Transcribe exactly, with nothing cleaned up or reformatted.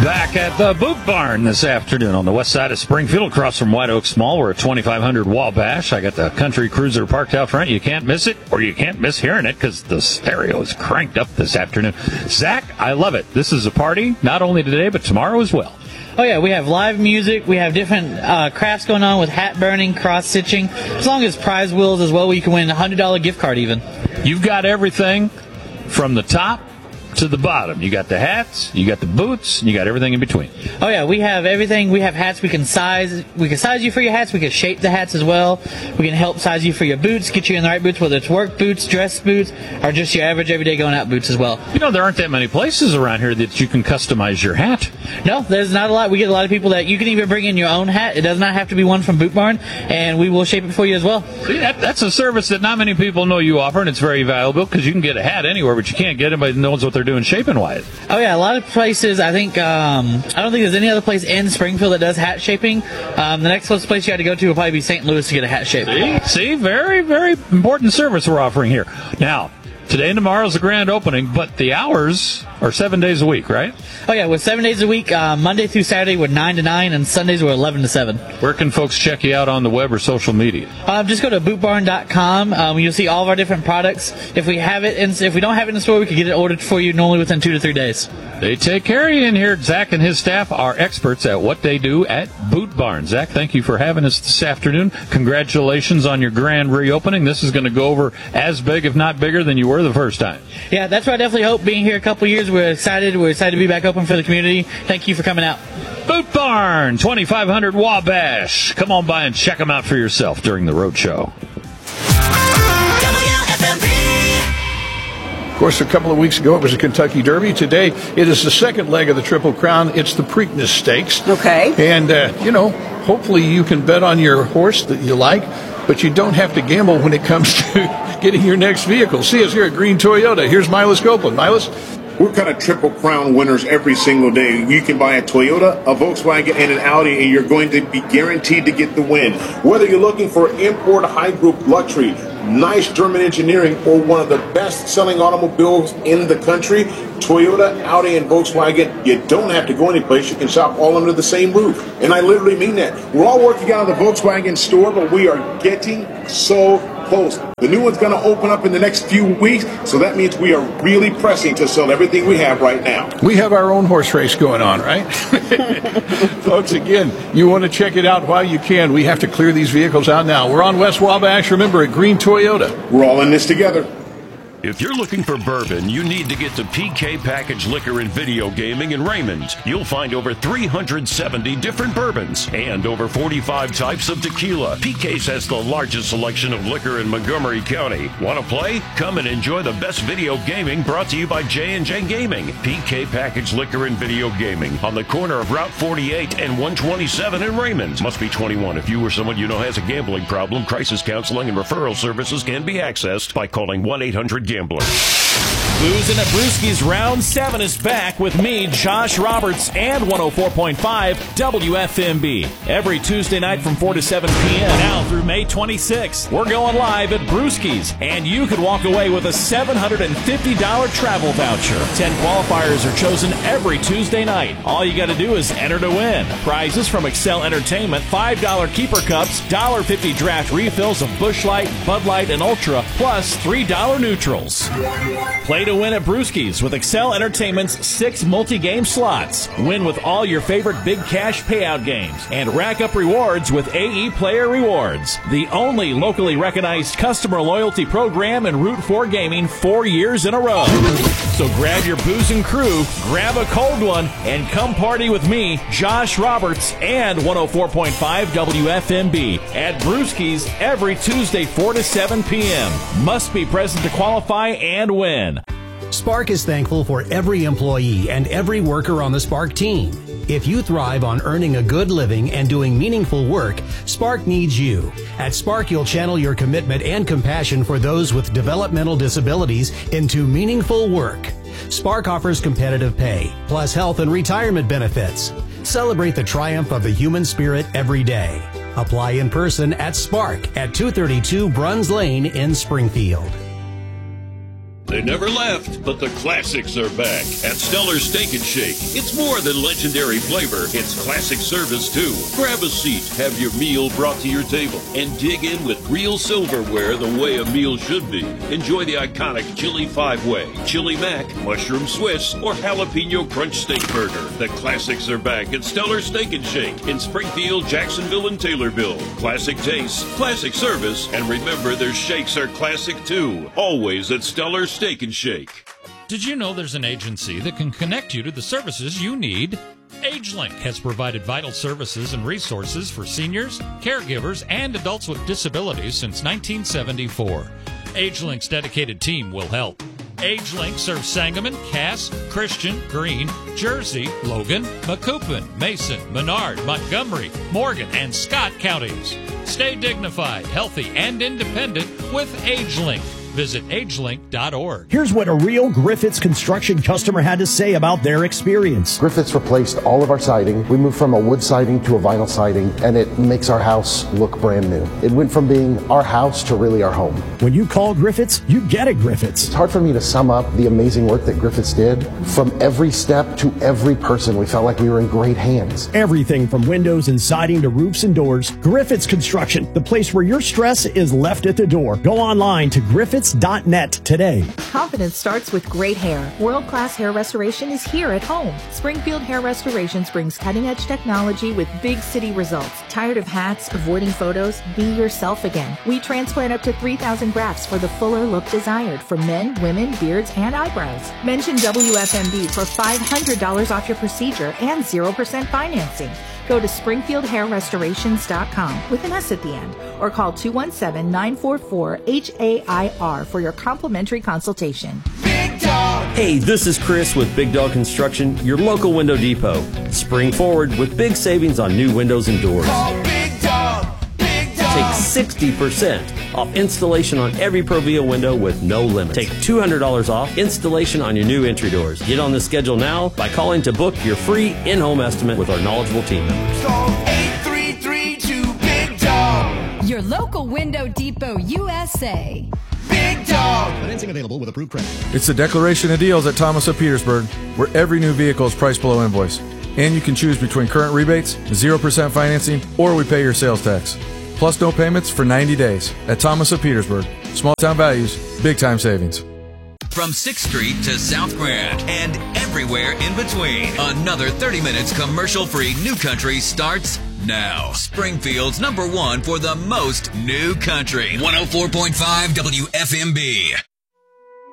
Back at the Boot Barn this afternoon on the west side of Springfield, across from White Oaks Mall. We're at twenty-five hundred Wabash. I got the Country Cruiser parked out front. You can't miss it, or you can't miss hearing it, because the stereo is cranked up this afternoon. Zach, I love it. This is a party, not only today, but tomorrow as well. Oh, yeah, we have live music. We have different uh, crafts going on with hat burning, cross-stitching, as long as prize wheels as well, where you can win a one hundred dollars gift card even. You've got everything from the top to the bottom. You got the hats, you got the boots, and you got everything in between. Oh yeah, we have everything. We have hats. We can size. We can size you for your hats. We can shape the hats as well. We can help size you for your boots, get you in the right boots, whether it's work boots, dress boots, or just your average everyday going out boots as well. You know, there aren't that many places around here that you can customize your hat. No, there's not a lot. We get a lot of people that you can even bring in your own hat. It does not have to be one from Boot Barn, and we will shape it for you as well. See, that, that's a service that not many people know you offer, and it's very valuable, because you can get a hat anywhere, but you can't get anybody that knows what they're doing shaping-wise. Oh yeah, a lot of places. I think um, I don't think there's any other place in Springfield that does hat shaping. Um, the next closest place you had to go to would probably be Saint Louis to get a hat shape. See, see, very, very important service we're offering here. Now, today and tomorrow is the grand opening, but the hours are seven days a week, right? Oh yeah, we're seven days a week. Uh, Monday through Saturday we're nine to nine, and Sundays we're eleven to seven. Where can folks check you out on the web or social media? Uh, just go to boot barn dot com. Um, you'll see all of our different products. If we have it, in, if we don't have it in the store, we can get it ordered for you normally within two to three days. They take care of you in here. Zach and his staff are experts at what they do at Boot Barn. Zach, thank you for having us this afternoon. Congratulations on your grand reopening. This is going to go over as big, if not bigger, than you were the first time. Yeah, that's what I definitely hope. Being here a couple years, we're excited. We're excited to be back open for the community. Thank you for coming out. Boot Barn, twenty-five hundred Wabash. Come on by and check them out for yourself during the road show. Of course, a couple of weeks ago, it was a Kentucky Derby. Today, it is the second leg of the Triple Crown. It's the Preakness Stakes. Okay. And, uh, you know, hopefully you can bet on your horse that you like, but you don't have to gamble when it comes to getting your next vehicle. See us here at Green Toyota. Here's Milas Copeland. Milas? We're kind of Triple Crown winners every single day. You can buy a Toyota, a Volkswagen, and an Audi, and you're going to be guaranteed to get the win. Whether you're looking for import high group luxury, nice German engineering, or one of the best-selling automobiles in the country, Toyota, Audi, and Volkswagen, you don't have to go anyplace. You can shop all under the same roof. And I literally mean that. We're all working out of the Volkswagen store, but we are getting so close. The new one's going to open up in the next few weeks, so that means we are really pressing to sell everything we have right now. We have our own horse race going on, right? Folks, again, you want to check it out while you can. We have to clear these vehicles out now. We're on West Wabash. Remember, at Green Toyota. We're all in this together. If you're looking for bourbon, you need to get to P K Package Liquor and Video Gaming in Raymond. You'll find over three hundred seventy different bourbons and over forty-five types of tequila. P K's has the largest selection of liquor in Montgomery County. Want to play? Come and enjoy the best video gaming, brought to you by J and J Gaming. P K Package Liquor and Video Gaming on the corner of Route forty-eight and one twenty-seven in Raymond. Must be twenty-one. If you or someone you know has a gambling problem, crisis counseling and referral services can be accessed by calling one eight hundred gambler. Boozin' at Brewski's Round seven is back with me, Josh Roberts, and one oh four point five W F M B. Every Tuesday night from four to seven p.m. now through May twenty-sixth. We're going live at Brewski's, and you could walk away with a seven hundred fifty dollars travel voucher. Ten qualifiers are chosen every Tuesday night. All you got to do is enter to win. Prizes from Excel Entertainment, five dollar keeper cups, one dollar fifty draft refills of Busch Light, Bud Light, and Ultra, plus three dollar neutrals. Play to win at Brewski's with Excel Entertainment's six multi-game slots. Win with all your favorite big cash payout games and rack up rewards with A E Player Rewards, the only locally recognized customer loyalty program in Route four Gaming four years in a row. So grab your booze and crew, grab a cold one, and come party with me, Josh Roberts, and one oh four point five W F M B at Brewski's every Tuesday four to seven p.m. Must be present to qualify and win. Spark is thankful for every employee and every worker on the Spark team. If you thrive on earning a good living and doing meaningful work, Spark needs you. At Spark, you'll channel your commitment and compassion for those with developmental disabilities into meaningful work. Spark offers competitive pay, plus health and retirement benefits. Celebrate the triumph of the human spirit every day. Apply in person at Spark at two thirty-two Bruns Lane in Springfield. They never left, but the classics are back at Stellar Steak and Shake. It's more than legendary flavor, it's classic service too. Grab a seat, have your meal brought to your table, and dig in with real silverware the way a meal should be. Enjoy the iconic Chili Five-Way, Chili Mac, Mushroom Swiss, or Jalapeno Crunch Steak Burger. The classics are back at Stellar Steak and Shake in Springfield, Jacksonville, and Taylorville. Classic taste, classic service, and remember their shakes are classic too. Always at Stellar Steak and Shake. Did you know there's an agency that can connect you to the services you need? AgeLink has provided vital services and resources for seniors, caregivers, and adults with disabilities since nineteen seventy-four. AgeLink's dedicated team will help. AgeLink serves Sangamon, Cass, Christian, Greene, Jersey, Logan, Macoupin, Mason, Menard, Montgomery, Morgan, and Scott counties. Stay dignified, healthy, and independent with AgeLink. Visit agelink dot org. Here's what a real Griffiths construction customer had to say about their experience. Griffiths replaced all of our siding. We moved from a wood siding to a vinyl siding, and it makes our house look brand new. It went from being our house to really our home. When you call Griffiths, you get a Griffiths. It's hard for me to sum up the amazing work that Griffiths did. From every step to every person, we felt like we were in great hands. Everything from windows and siding to roofs and doors. Griffiths Construction, the place where your stress is left at the door. Go online to griffiths dot net today. Confidence starts with great hair. World-class hair restoration is here at home. Springfield Hair Restorations brings cutting-edge technology with big city results. Tired of hats, avoiding photos? Be yourself again. We transplant up to three thousand grafts for the fuller look desired for men, women, beards, and eyebrows. Mention W F M B for five hundred dollars off your procedure and zero percent financing. Go to springfield hair restorations dot com with an S at the end or call two one seven, nine four four, H A I R for your complimentary consultation. Big Dog! Hey, this is Chris with Big Dog Construction, your local window depot. Spring forward with big savings on new windows and doors. Call Big Dog! Big Dog! Take sixty percent off installation on every Provia window with no limit. Take two hundred dollars off installation on your new entry doors. Get on the schedule now by calling to book your free in-home estimate with our knowledgeable team members. Call eight three three two Big Dog. Your local Window Depot U S A. Big Dog. Financing available with approved credit. It's the Declaration of Deals at Thomas of Petersburg, where every new vehicle is priced below invoice. And you can choose between current rebates, zero percent financing, or we pay your sales tax. Plus no payments for ninety days at Thomas of Petersburg. Small town values, big time savings. From sixth Street to South Grand and everywhere in between, another thirty minutes commercial-free New Country starts now. Springfield's number one for the most new country. one oh four point five W F M B.